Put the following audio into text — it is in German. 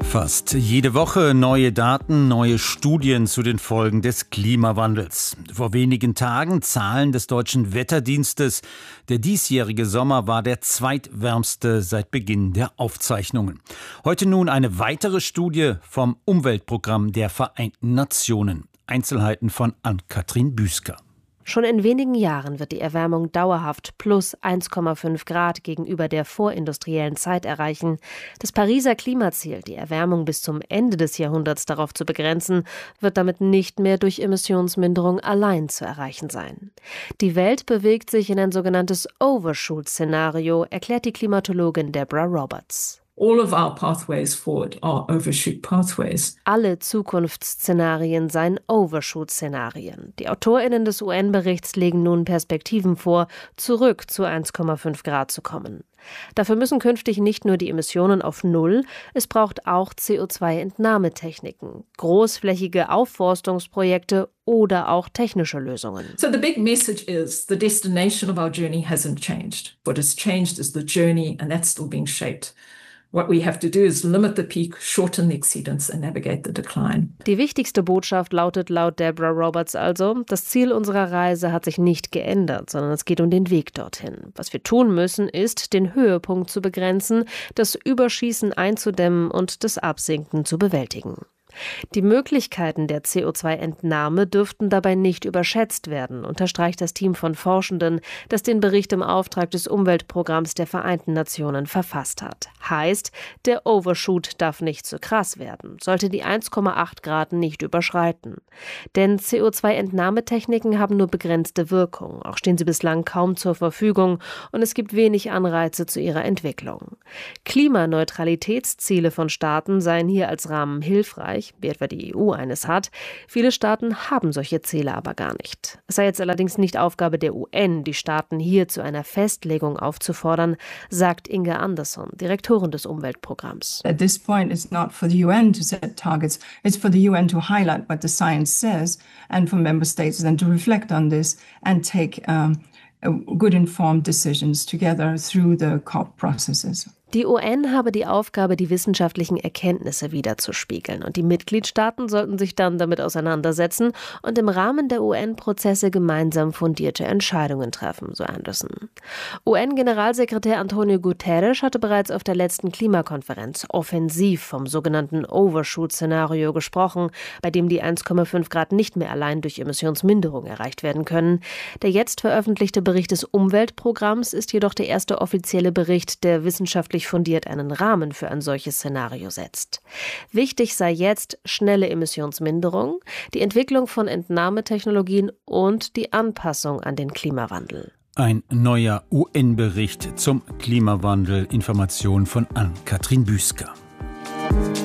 Fast jede Woche neue Daten, neue Studien zu den Folgen des Klimawandels. Vor wenigen Tagen Zahlen des Deutschen Wetterdienstes. Der diesjährige Sommer war der zweitwärmste seit Beginn der Aufzeichnungen. Heute nun eine weitere Studie vom Umweltprogramm der Vereinten Nationen. Einzelheiten von Ann-Kathrin Büsker. Schon in wenigen Jahren wird die Erwärmung dauerhaft plus 1,5 Grad gegenüber der vorindustriellen Zeit erreichen. Das Pariser Klimaziel, die Erwärmung bis zum Ende des Jahrhunderts darauf zu begrenzen, wird damit nicht mehr durch Emissionsminderung allein zu erreichen sein. Die Welt bewegt sich in ein sogenanntes Overshoot-Szenario, erklärt die Klimatologin Deborah Roberts. All of our pathways forward are overshoot pathways. Alle Zukunftsszenarien seien Overshoot-Szenarien. Die AutorInnen des UN-Berichts legen nun Perspektiven vor, zurück zu 1,5 Grad zu kommen. Dafür müssen künftig nicht nur die Emissionen auf Null, es braucht auch CO2-Entnahmetechniken, großflächige Aufforstungsprojekte oder auch technische Lösungen. So the big message is the destination of our journey hasn't changed. What has changed is the journey, and that's still being shaped. What we have to do is limit the peak, shorten the exceedance and navigate the decline. Die wichtigste Botschaft lautet laut Deborah Roberts also, das Ziel unserer Reise hat sich nicht geändert, sondern es geht um den Weg dorthin. Was wir tun müssen, ist, den Höhepunkt zu begrenzen, das Überschießen einzudämmen und das Absinken zu bewältigen. Die Möglichkeiten der CO2-Entnahme dürften dabei nicht überschätzt werden, unterstreicht das Team von Forschenden, das den Bericht im Auftrag des Umweltprogramms der Vereinten Nationen verfasst hat. Heißt, der Overshoot darf nicht zu krass werden, sollte die 1,8 Grad nicht überschreiten. Denn CO2-Entnahmetechniken haben nur begrenzte Wirkung, auch stehen sie bislang kaum zur Verfügung und es gibt wenig Anreize zu ihrer Entwicklung. Klimaneutralitätsziele von Staaten seien hier als Rahmen hilfreich, wie etwa die EU eines hat. Viele Staaten haben solche Ziele aber gar nicht. Es sei jetzt allerdings nicht Aufgabe der UN, die Staaten hier zu einer Festlegung aufzufordern, sagt Inge Andersson, Direktorin des Umweltprogramms. At this point, it's not for the UN to set targets. It's for the UN to highlight what the science says and for member states then to reflect on this and take good informed decisions together through the COP processes. Die UN habe die Aufgabe, die wissenschaftlichen Erkenntnisse wiederzuspiegeln und die Mitgliedstaaten sollten sich dann damit auseinandersetzen und im Rahmen der UN-Prozesse gemeinsam fundierte Entscheidungen treffen, so Anderson. UN-Generalsekretär Antonio Guterres hatte bereits auf der letzten Klimakonferenz offensiv vom sogenannten Overshoot-Szenario gesprochen, bei dem die 1,5 Grad nicht mehr allein durch Emissionsminderung erreicht werden können. Der jetzt veröffentlichte Bericht des Umweltprogramms ist jedoch der erste offizielle Bericht, der wissenschaftlich fundiert einen Rahmen für ein solches Szenario setzt. Wichtig sei jetzt schnelle Emissionsminderung, die Entwicklung von Entnahmetechnologien und die Anpassung an den Klimawandel. Ein neuer UN-Bericht zum Klimawandel. Information von Ann-Kathrin Büsker.